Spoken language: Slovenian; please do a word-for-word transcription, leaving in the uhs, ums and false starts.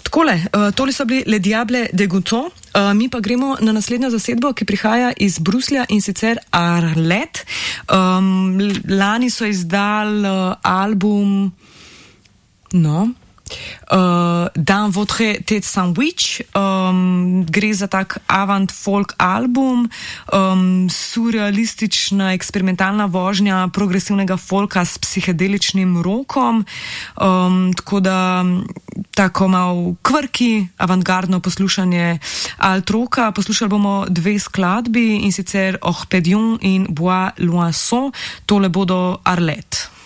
Takole, uh, tole so bili Le Diable de Gouton, uh, mi pa gremo na naslednjo zasedbo, ki prihaja iz Bruslja in sicer Arlette. Um, lani so izdali uh, album, no, uh, Dans votre tête sandwich, um, gre za tak avant folk album, um, surrealistična eksperimentalna vožnja progresivnega folka s psihedeličnim rokom, um, tako da tako malo kvrki, avantgardno poslušanje alt roka. Poslušali bomo dve skladbi, in sicer Orpedion in Bois Loinson, tole bodo Arlette.